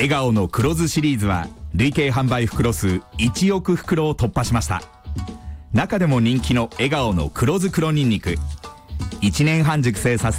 笑顔の黒酢シリーズは累計販売袋数1億袋を突破しました。中でも人気の笑顔の黒酢黒にんにく、1年半熟成させ